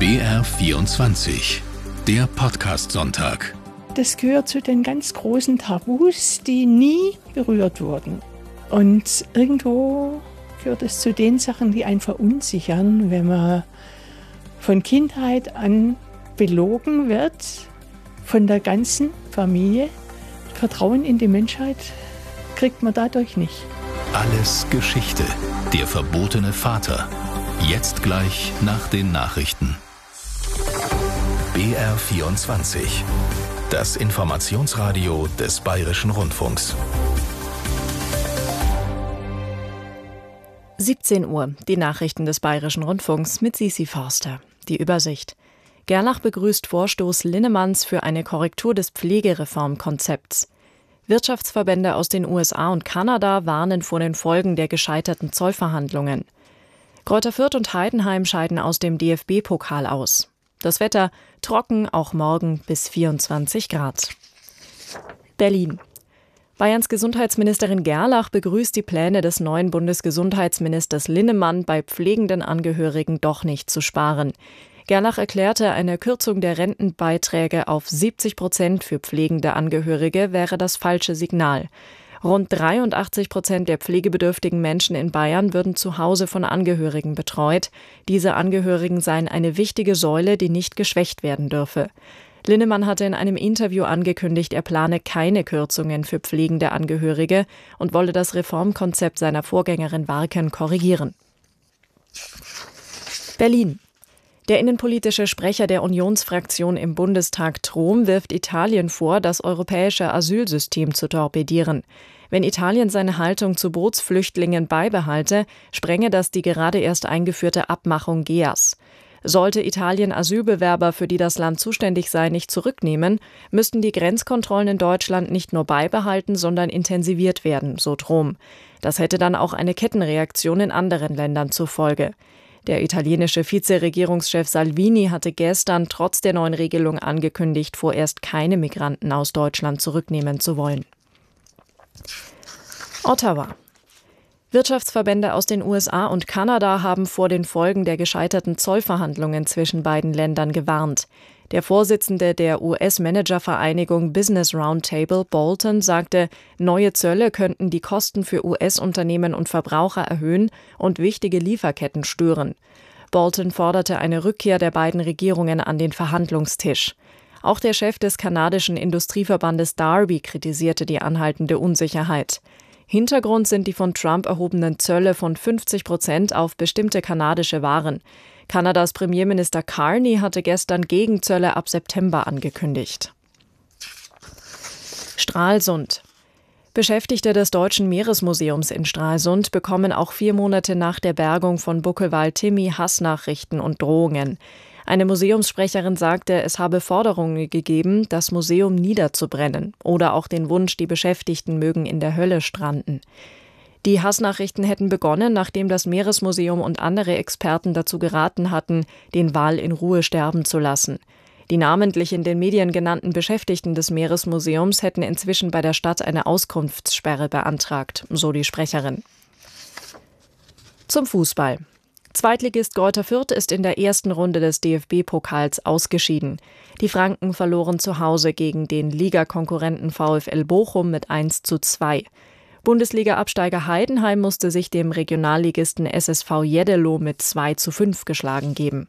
BR24, der Podcast-Sonntag. Das gehört zu den ganz großen Tabus, die nie berührt wurden. Und irgendwo gehört es zu den Sachen, die einen verunsichern, wenn man von Kindheit an belogen wird, von der ganzen Familie. Vertrauen in die Menschheit kriegt man dadurch nicht. Alles Geschichte. Der verbotene Vater. Jetzt gleich nach den Nachrichten. BR24. Das Informationsradio des Bayerischen Rundfunks. 17 Uhr, die Nachrichten des Bayerischen Rundfunks mit Sisi Forster. Die Übersicht. Gerlach begrüßt Vorstoß Linnemanns für eine Korrektur des Pflegereformkonzepts. Wirtschaftsverbände aus den USA und Kanada warnen vor den Folgen der gescheiterten Zollverhandlungen. Greuther Fürth und Heidenheim scheiden aus dem DFB-Pokal aus. Das Wetter trocken, auch morgen bis 24 Grad. Berlin. Bayerns Gesundheitsministerin Gerlach begrüßt die Pläne des neuen Bundesgesundheitsministers Linnemann, bei pflegenden Angehörigen doch nicht zu sparen. Gerlach erklärte, eine Kürzung der Rentenbeiträge auf 70% für pflegende Angehörige wäre das falsche Signal. Rund 83% der pflegebedürftigen Menschen in Bayern würden zu Hause von Angehörigen betreut. Diese Angehörigen seien eine wichtige Säule, die nicht geschwächt werden dürfe. Linnemann hatte in einem Interview angekündigt, er plane keine Kürzungen für pflegende Angehörige und wolle das Reformkonzept seiner Vorgängerin Warken korrigieren. Berlin. Der innenpolitische Sprecher der Unionsfraktion im Bundestag Trom wirft Italien vor, das europäische Asylsystem zu torpedieren. Wenn Italien seine Haltung zu Bootsflüchtlingen beibehalte, sprenge das die gerade erst eingeführte Abmachung GEAS. Sollte Italien Asylbewerber, für die das Land zuständig sei, nicht zurücknehmen, müssten die Grenzkontrollen in Deutschland nicht nur beibehalten, sondern intensiviert werden, so Trom. Das hätte dann auch eine Kettenreaktion in anderen Ländern zur Folge. Der italienische Vizeregierungschef Salvini hatte gestern trotz der neuen Regelung angekündigt, vorerst keine Migranten aus Deutschland zurücknehmen zu wollen. Ottawa. Wirtschaftsverbände aus den USA und Kanada haben vor den Folgen der gescheiterten Zollverhandlungen zwischen beiden Ländern gewarnt. Der Vorsitzende der US-Managervereinigung Business Roundtable, Bolton, sagte, neue Zölle könnten die Kosten für US-Unternehmen und Verbraucher erhöhen und wichtige Lieferketten stören. Bolton forderte eine Rückkehr der beiden Regierungen an den Verhandlungstisch. Auch der Chef des kanadischen Industrieverbandes Darby kritisierte die anhaltende Unsicherheit. Hintergrund sind die von Trump erhobenen Zölle von 50% auf bestimmte kanadische Waren. Kanadas Premierminister Carney hatte gestern Gegenzölle ab September angekündigt. Stralsund. Beschäftigte des Deutschen Meeresmuseums in Stralsund bekommen auch 4 Monate nach der Bergung von Buckelwal Timmy Hassnachrichten und Drohungen. Eine Museumssprecherin sagte, es habe Forderungen gegeben, das Museum niederzubrennen oder auch den Wunsch, die Beschäftigten mögen in der Hölle stranden. Die Hassnachrichten hätten begonnen, nachdem das Meeresmuseum und andere Experten dazu geraten hatten, den Wal in Ruhe sterben zu lassen. Die namentlich in den Medien genannten Beschäftigten des Meeresmuseums hätten inzwischen bei der Stadt eine Auskunftssperre beantragt, so die Sprecherin. Zum Fußball. Zweitligist Greuther Fürth ist in der ersten Runde des DFB-Pokals ausgeschieden. Die Franken verloren zu Hause gegen den Ligakonkurrenten VfL Bochum mit 1:2. Bundesliga-Absteiger Heidenheim musste sich dem Regionalligisten SSV Jeddelo mit 2:5 geschlagen geben.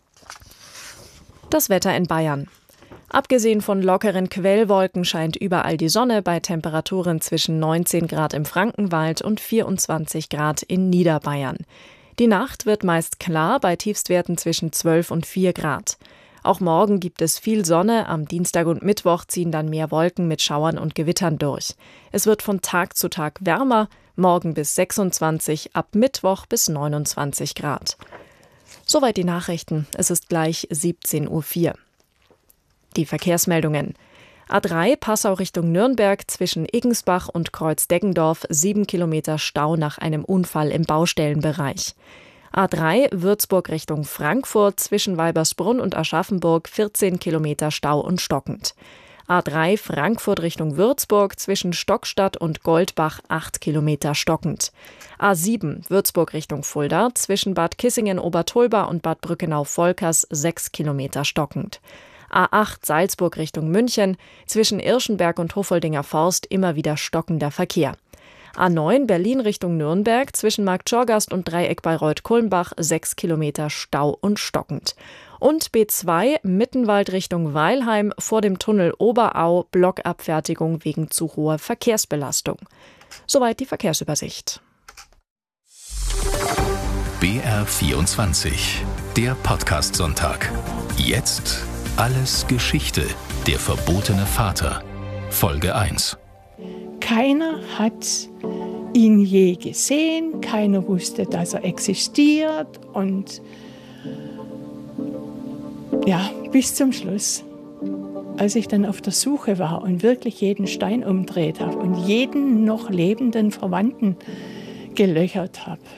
Das Wetter in Bayern. Abgesehen von lockeren Quellwolken scheint überall die Sonne bei Temperaturen zwischen 19 Grad im Frankenwald und 24 Grad in Niederbayern. Die Nacht wird meist klar bei Tiefstwerten zwischen 12 und 4 Grad. Auch morgen gibt es viel Sonne, am Dienstag und Mittwoch ziehen dann mehr Wolken mit Schauern und Gewittern durch. Es wird von Tag zu Tag wärmer, morgen bis 26, ab Mittwoch bis 29 Grad. Soweit die Nachrichten, es ist gleich 17:04 Uhr. Die Verkehrsmeldungen. A3 Passau Richtung Nürnberg zwischen Iggensbach und Kreuz-Deggendorf 7 Kilometer Stau nach einem Unfall im Baustellenbereich. A3 Würzburg Richtung Frankfurt zwischen Weibersbrunn und Aschaffenburg 14 Kilometer Stau und stockend. A3 Frankfurt Richtung Würzburg zwischen Stockstadt und Goldbach 8 Kilometer stockend. A7 Würzburg Richtung Fulda zwischen Bad Kissingen-Obertolba und Bad Brückenau-Volkers 6 Kilometer stockend. A8 Salzburg Richtung München zwischen Irschenberg und Hofoldinger Forst immer wieder stockender Verkehr. A9 Berlin Richtung Nürnberg zwischen Marktschorgast und Dreieck Bayreuth-Kulmbach 6 Kilometer Stau und stockend. Und B2 Mittenwald Richtung Weilheim vor dem Tunnel Oberau Blockabfertigung wegen zu hoher Verkehrsbelastung. Soweit die Verkehrsübersicht. BR24, der Podcast-Sonntag. Jetzt alles Geschichte. Der verbotene Vater. Folge 1. Keiner hat ihn je gesehen, keiner wusste, dass er existiert und ja, bis zum Schluss. Als ich dann auf der Suche war und wirklich jeden Stein umdreht habe und jeden noch lebenden Verwandten gelöchert habe,